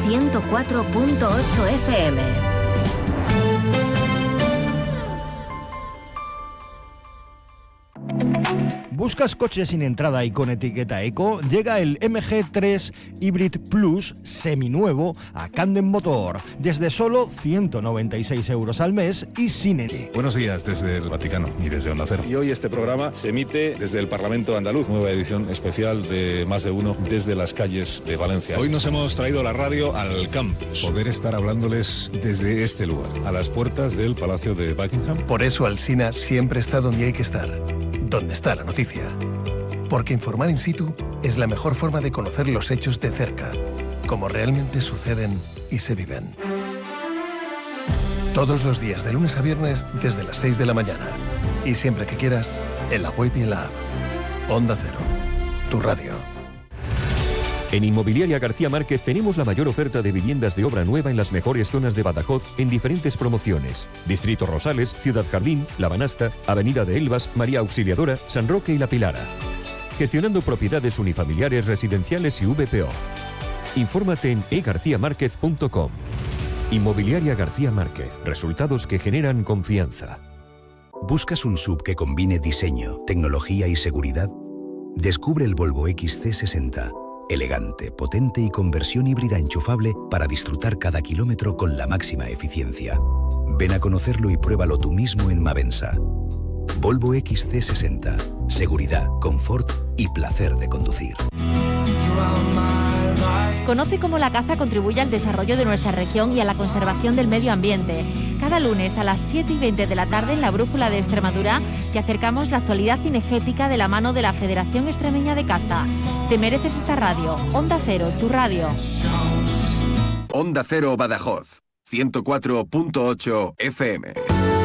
104.8 FM. ¿Buscas coches sin entrada y con etiqueta eco? Llega el MG3 Hybrid Plus seminuevo a Candem Motor, desde solo 196 euros al mes y sin ETI. Buenos días desde el Vaticano y desde Onda Cero. Y hoy este programa se emite desde el Parlamento andaluz. Nueva edición especial de Más de Uno desde las calles de Valencia. Hoy nos hemos traído la radio al campus. Poder estar hablándoles desde este lugar, a las puertas del Palacio de Buckingham. Por eso Alsina siempre está donde hay que estar. Donde está la noticia. Porque informar in situ es la mejor forma de conocer los hechos de cerca, como realmente suceden y se viven. Todos los días, de lunes a viernes, desde las 6 de la mañana. Y siempre que quieras, en la web y en la app. Onda Cero, tu radio. En Inmobiliaria García Márquez tenemos la mayor oferta de viviendas de obra nueva en las mejores zonas de Badajoz en diferentes promociones. Distrito Rosales, Ciudad Jardín, La Banasta, Avenida de Elvas, María Auxiliadora, San Roque y La Pilara. Gestionando propiedades unifamiliares, residenciales y VPO. Infórmate en egarciamarquez.com. Inmobiliaria García Márquez. Resultados que generan confianza. ¿Buscas un SUV que combine diseño, tecnología y seguridad? Descubre el Volvo XC60. Elegante, potente y con versión híbrida enchufable para disfrutar cada kilómetro con la máxima eficiencia. Ven a conocerlo y pruébalo tú mismo en Mavensa. Volvo XC60. Seguridad, confort y placer de conducir. Conoce cómo la caza contribuye al desarrollo de nuestra región y a la conservación del medio ambiente. Cada lunes a las 7:20 de la tarde en la Brújula de Extremadura te acercamos la actualidad cinegética de la mano de la Federación Extremeña de Caza. Te mereces esta radio. Onda Cero, tu radio. Onda Cero Badajoz, 104.8 FM.